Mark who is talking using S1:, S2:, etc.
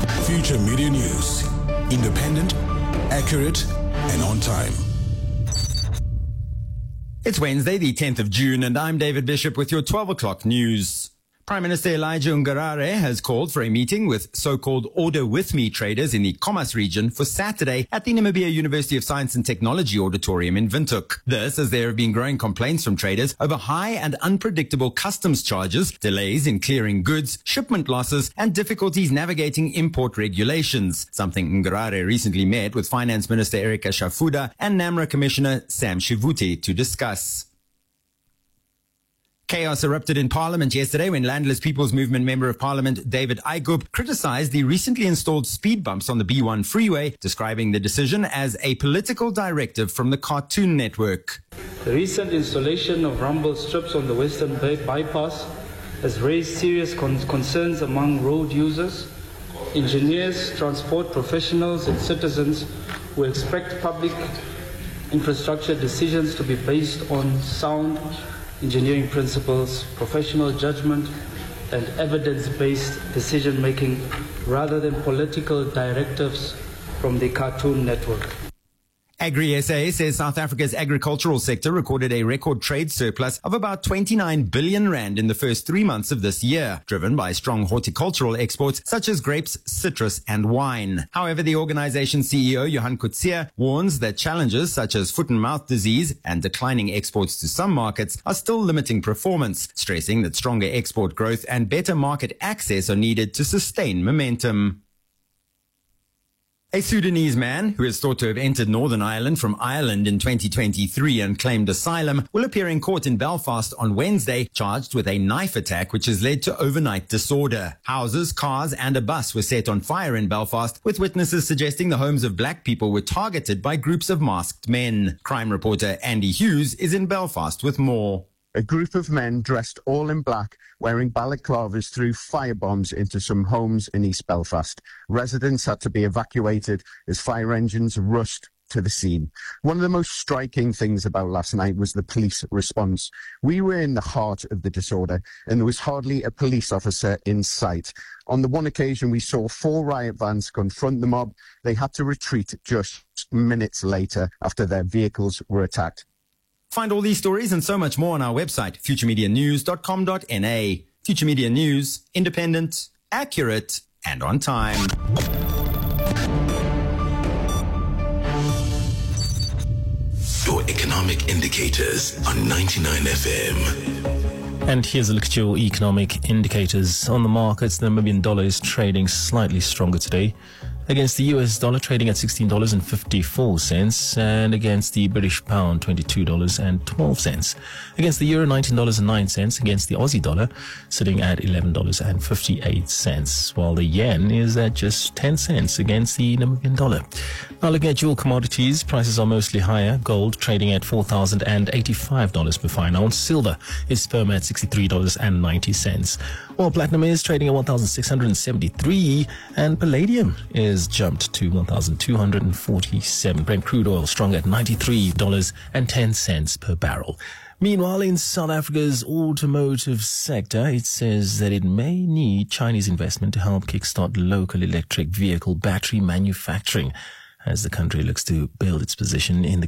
S1: Future Media News. Independent, accurate, and on time.
S2: It's Wednesday, the 10th of June, and I'm David Bishop with your 12 o'clock news. Prime Minister Elijah Ngarare has called for a meeting with so-called Order With Me traders in the Khomas region for Saturday at the Namibia University of Science and Technology Auditorium in Windhoek. This as there have been growing complaints from traders over high and unpredictable customs charges, delays in clearing goods, shipment losses, and difficulties navigating import regulations, something Ngarare recently met with Finance Minister Erika Shafuda and NAMRA Commissioner Sam Shivuti to discuss. Chaos erupted in Parliament yesterday when Landless People's Movement Member of Parliament David Aigub criticized the recently installed speed bumps on the B1 freeway, describing the decision as a political directive from the Cartoon Network.
S3: The recent installation of rumble strips on the Western Bypass has raised serious concerns among road users, engineers, transport professionals and citizens who expect public infrastructure decisions to be based on sound engineering principles, professional judgment, and evidence-based decision-making rather than political directives from the Cartoon Network.
S2: Agri-SA says South Africa's agricultural sector recorded a record trade surplus of about 29 billion rand in the first 3 months of this year, driven by strong horticultural exports such as grapes, citrus, and wine. However, the organization's CEO, Johan Coetzee, warns that challenges such as foot and mouth disease and declining exports to some markets are still limiting performance, stressing that stronger export growth and better market access are needed to sustain momentum. A Sudanese man who is thought to have entered Northern Ireland from Ireland in 2023 and claimed asylum will appear in court in Belfast on Wednesday, charged with a knife attack which has led to overnight disorder. Houses, cars and a bus were set on fire in Belfast, with witnesses suggesting the homes of black people were targeted by groups of masked men. Crime reporter Andy Hughes is in Belfast with more.
S4: A group of men dressed all in black, wearing balaclavas, threw firebombs into some homes in East Belfast. Residents had to be evacuated as fire engines rushed to the scene. One of the most striking things about last night was the police response. We were in the heart of the disorder, and there was hardly a police officer in sight. On the one occasion, we saw 4 riot vans confront the mob. They had to retreat just minutes later after their vehicles were attacked.
S2: Find all these stories and so much more on our website, futuremedianews.com.na. Future Media News, independent, accurate, and on time.
S1: Your economic indicators on 99 FM.
S5: And here's a look at your economic indicators. On the markets, the Namibian dollar is trading slightly stronger today against the US dollar, trading at $16.54, and against the British pound, $22.12. Against the euro, $19.09, against the Aussie dollar, sitting at $11.58, while the yen is at just 10 cents against the Namibian dollar. Now looking at your commodities, prices are mostly higher. Gold trading at $4,085 per fine ounce. Silver is firm at $63.90. While platinum is trading at $1,673, and palladium is jumped to $1,247. Brent crude oil strong at $93.10 per barrel. Meanwhile, in South Africa's automotive sector, it says that it may need Chinese investment to help kickstart local electric vehicle battery manufacturing as the country looks to build its position in the